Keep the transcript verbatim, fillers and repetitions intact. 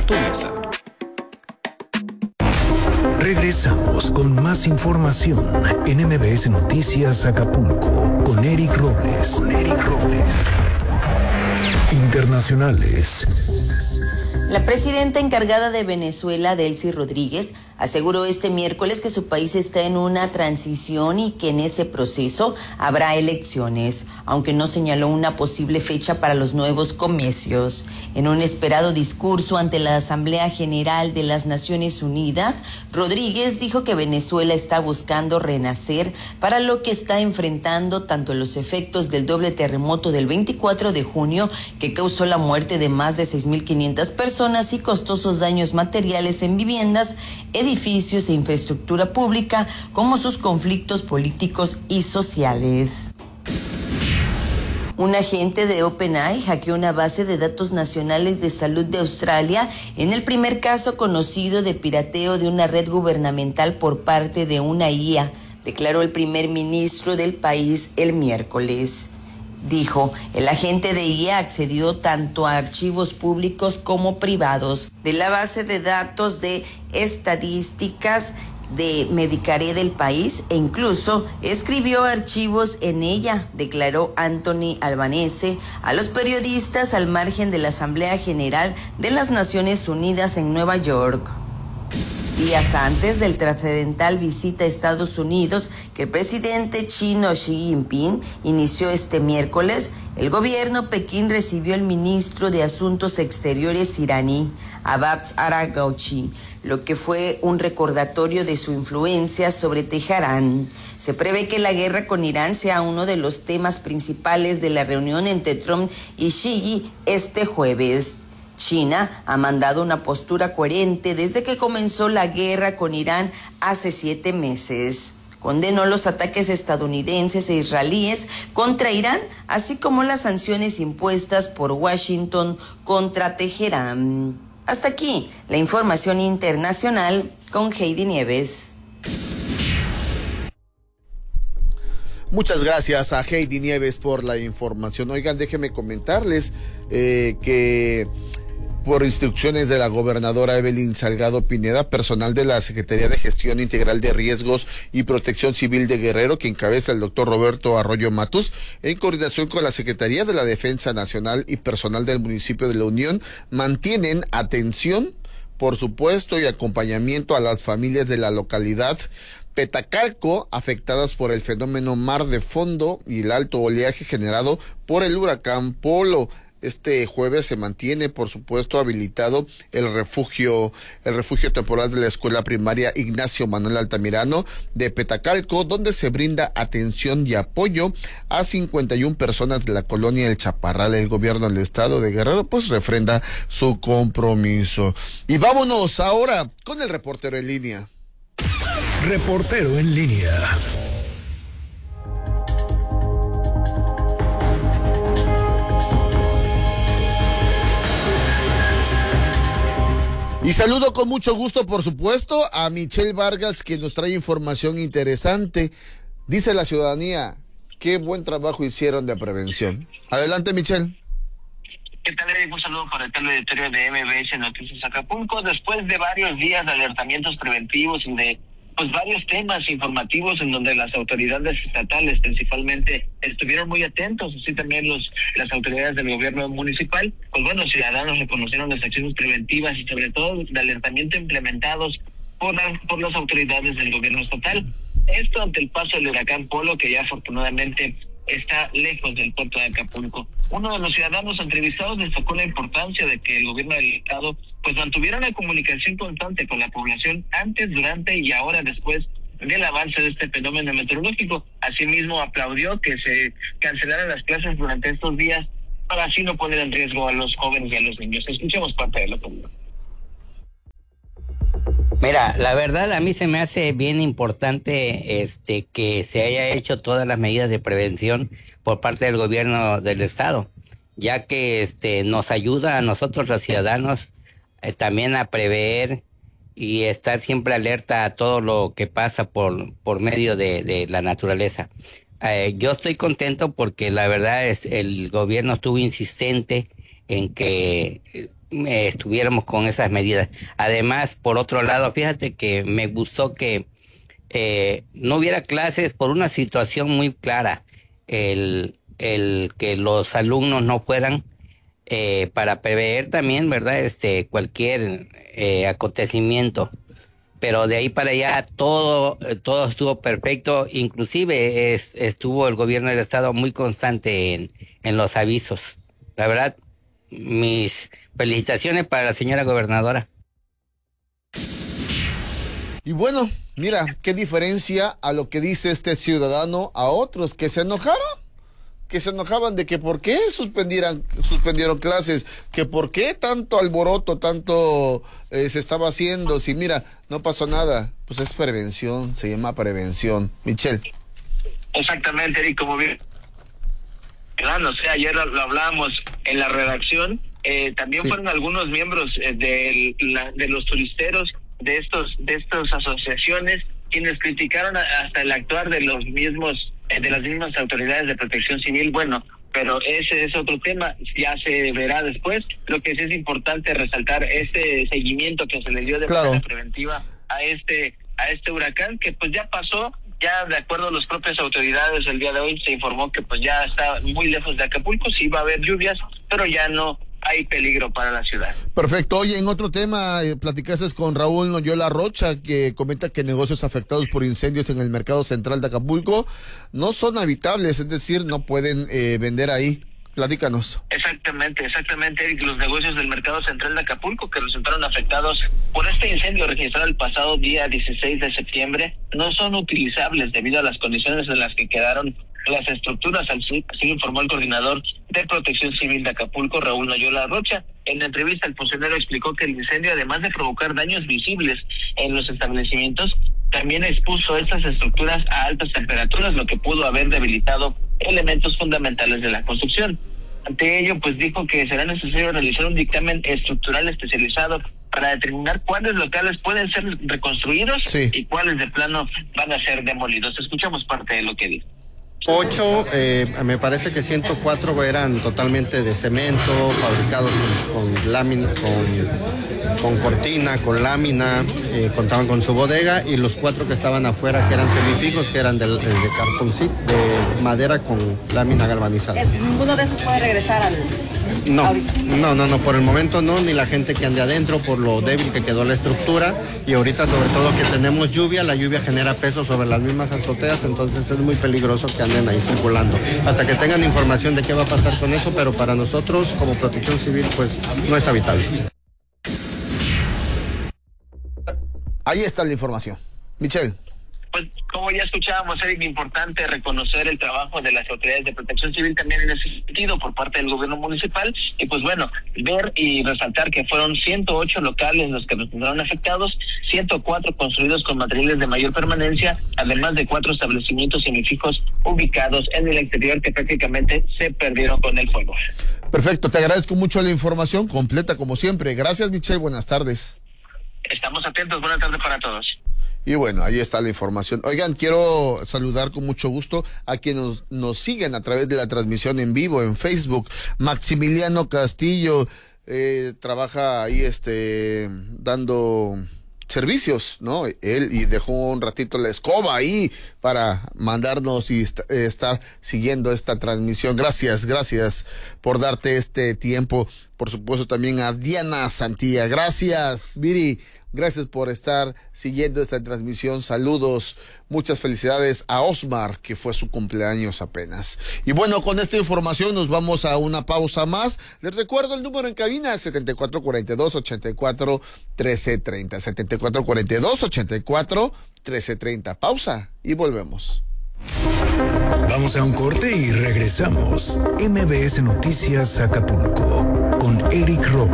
a tu mesa. Regresamos con más información en M B S Noticias Acapulco con Eric Robles. Con Eric Robles. Internacionales. La presidenta encargada de Venezuela, Delcy Rodríguez, aseguró este miércoles que su país está en una transición y que en ese proceso habrá elecciones, aunque no señaló una posible fecha para los nuevos comicios. En un esperado discurso ante la Asamblea General de las Naciones Unidas, Rodríguez dijo que Venezuela está buscando renacer para lo que está enfrentando tanto los efectos del doble terremoto del veinticuatro de junio, que causó la muerte de más de seis mil quinientas personas, y costosos daños materiales en viviendas, edificios e infraestructura pública, como sus conflictos políticos y sociales. Un agente de OpenAI hackeó una base de datos nacionales de salud de Australia en el primer caso conocido de pirateo de una red gubernamental por parte de una I A, declaró el primer ministro del país el miércoles. Dijo, el agente de I A accedió tanto a archivos públicos como privados de la base de datos de estadísticas de Medicaid del país e incluso escribió archivos en ella, declaró Anthony Albanese a los periodistas al margen de la Asamblea General de las Naciones Unidas en Nueva York. Días antes del trascendental visita a Estados Unidos que el presidente chino Xi Jinping inició este miércoles, el gobierno Pekín recibió al ministro de Asuntos Exteriores iraní, Abbas Araghchi, lo que fue un recordatorio de su influencia sobre Teherán. Se prevé que la guerra con Irán sea uno de los temas principales de la reunión entre Trump y Xi este jueves. China ha mandado una postura coherente desde que comenzó la guerra con Irán hace siete meses. Condenó los ataques estadounidenses e israelíes contra Irán, así como las sanciones impuestas por Washington contra Teherán. Hasta aquí la información internacional con Heidi Nieves. Muchas gracias a Heidi Nieves por la información. Oigan, déjenme comentarles eh, que por instrucciones de la gobernadora Evelyn Salgado Pineda, personal de la Secretaría de Gestión Integral de Riesgos y Protección Civil de Guerrero, que encabeza el doctor Roberto Arroyo Matus, en coordinación con la Secretaría de la Defensa Nacional y personal del municipio de La Unión, mantienen atención, por supuesto, y acompañamiento a las familias de la localidad Petacalco, afectadas por el fenómeno mar de fondo y el alto oleaje generado por el huracán Polo. Este jueves se mantiene, por supuesto, habilitado el refugio, el refugio temporal de la Escuela Primaria Ignacio Manuel Altamirano de Petacalco, donde se brinda atención y apoyo a cincuenta y una personas de la colonia El Chaparral. El gobierno del estado de Guerrero, pues, refrenda su compromiso. Y vámonos ahora con el reportero en línea. Reportero en línea. Y saludo con mucho gusto, por supuesto, a Michelle Vargas, que nos trae información interesante. Dice la ciudadanía, qué buen trabajo hicieron de prevención. Adelante, Michelle. ¿Qué tal, Eric? Un saludo para el teleauditorio de M B S Noticias Acapulco. Después de varios días de alertamientos preventivos y de pues varios temas informativos en donde las autoridades estatales principalmente estuvieron muy atentos, así también los las autoridades del gobierno municipal, pues bueno, ciudadanos reconocieron las acciones preventivas y sobre todo de alertamiento implementados por las, por las autoridades del gobierno estatal. Esto ante el paso del huracán Polo, que ya afortunadamente está lejos del puerto de Acapulco. Uno de los ciudadanos entrevistados destacó la importancia de que el gobierno del estado pues mantuviera una comunicación constante con la población antes, durante y ahora después del avance de este fenómeno meteorológico. Asimismo, aplaudió que se cancelaran las clases durante estos días para así no poner en riesgo a los jóvenes y a los niños. Escuchemos parte de lo que dijo. Mira, la verdad a mí se me hace bien importante este que se haya hecho todas las medidas de prevención por parte del gobierno del estado, ya que este nos ayuda a nosotros los ciudadanos eh, también a prever y estar siempre alerta a todo lo que pasa por por medio de, de la naturaleza. Eh, yo estoy contento porque la verdad es el gobierno estuvo insistente en que eh, estuviéramos con esas medidas. Además, por otro lado, fíjate que me gustó que eh, no hubiera clases por una situación muy clara, el, el que los alumnos no fueran, eh, para prever también, ¿verdad?, este cualquier eh, acontecimiento. Pero de ahí para allá todo, todo estuvo perfecto, inclusive es, estuvo el gobierno del estado muy constante en, en los avisos. La verdad, mis felicitaciones para la señora gobernadora. Y bueno, mira, qué diferencia a lo que dice este ciudadano a otros que se enojaron, que se enojaban de que por qué suspendieran, suspendieron clases, que por qué tanto alboroto, tanto eh, se estaba haciendo, si mira, no pasó nada. Pues es prevención, se llama prevención. Michelle. Exactamente, Eric, como bien, claro, o sea, ayer lo, lo hablábamos en la redacción, eh, también sí. Fueron algunos miembros eh, de, la, de los turisteros de estos de estas asociaciones quienes criticaron a, hasta el actuar de los mismos eh, de las mismas autoridades de protección civil. Bueno, pero ese es otro tema, ya se verá después. Lo que sí es importante resaltar este seguimiento que se le dio de claro. manera preventiva a este a este huracán, que pues ya pasó. Ya de acuerdo a las propias autoridades el día de hoy se informó que pues ya está muy lejos de Acapulco, sí va a haber lluvias, pero ya no hay peligro para la ciudad. Perfecto. Oye, en otro tema, eh, platicaste con Raúl Noyola Rocha, que comenta que negocios afectados por incendios en el mercado central de Acapulco no son habitables, es decir, no pueden eh, vender ahí. Platícanos. Exactamente, exactamente, Eric. Los negocios del mercado central de Acapulco que resultaron afectados por este incendio registrado el pasado día dieciséis de septiembre no son utilizables debido a las condiciones en las que quedaron las estructuras, así, así informó el coordinador de Protección Civil de Acapulco, Raúl Noyola Rocha. En la entrevista, el funcionario explicó que el incendio, además de provocar daños visibles en los establecimientos, también expuso estas estructuras a altas temperaturas, lo que pudo haber debilitado elementos fundamentales de la construcción. Ante ello, pues dijo que será necesario realizar un dictamen estructural especializado para determinar cuáles locales pueden ser reconstruidos sí. y cuáles de plano van a ser demolidos. Escuchamos parte de lo que dijo. Ocho, eh, me parece que ciento cuatro eran totalmente de cemento, fabricados con, con lámina, con, con cortina, con lámina, eh, contaban con su bodega, y los cuatro que estaban afuera, que eran semifijos, que eran de, de cartoncito, de madera con lámina galvanizada. ¿Ninguno de esos puede regresar al...? No, no, no, no, por el momento no, ni la gente que ande adentro, por lo débil que quedó la estructura, y ahorita sobre todo que tenemos lluvia, la lluvia genera peso sobre las mismas azoteas, entonces es muy peligroso que anden ahí circulando, hasta que tengan información de qué va a pasar con eso, pero para nosotros como Protección Civil pues no es habitable. Ahí está la información. Michelle. Pues como ya escuchábamos, Eric, importante reconocer el trabajo de las autoridades de protección civil también en ese sentido por parte del gobierno municipal, y pues bueno, ver y resaltar que fueron ciento ocho locales los que resultaron afectados, ciento cuatro construidos con materiales de mayor permanencia, además de cuatro establecimientos semifijos ubicados en el exterior que prácticamente se perdieron con el fuego. Perfecto, te agradezco mucho la información completa como siempre. Gracias, Michelle, buenas tardes. Estamos atentos, buenas tardes para todos. Y bueno, ahí está la información. Oigan, quiero saludar con mucho gusto a quienes nos, nos siguen a través de la transmisión en vivo en Facebook. Maximiliano Castillo eh, trabaja ahí este dando servicios, ¿no? Él y dejó un ratito la escoba ahí para mandarnos y est- eh, estar siguiendo esta transmisión. Gracias, gracias por darte este tiempo. Por supuesto también a Diana Santilla. Gracias, Viri. Gracias por estar siguiendo esta transmisión. Saludos, muchas felicidades a Osmar, que fue su cumpleaños apenas. Y bueno, con esta información nos vamos a una pausa más. Les recuerdo el número en cabina, setenta y cuatro cuarenta y dos, ochenta y cuatro, trece treinta. setenta y cuatro cuarenta y dos, ochenta y cuatro, trece treinta. Pausa y volvemos. Vamos a un corte y regresamos. M B S Noticias Acapulco con Eric Robles.